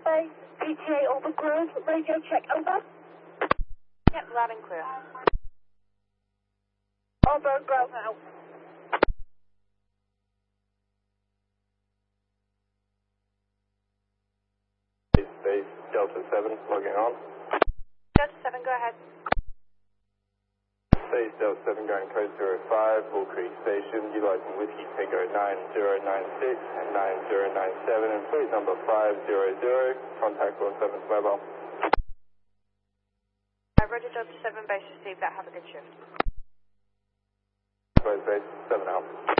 Bay, PTA Orbit Grove, radio check, over. Yep, loud and clear. Orbit Grove out. Base Delta 7, logging on. Delta 7, go ahead. Base Delta 7 going code 05, Bull Creek Station, utilizing Whiskey Tango 9096 and 9097 and plate number 500, contact 17's mobile. Roger, Delta 7, base received that. Have a good shift. Base 7 out.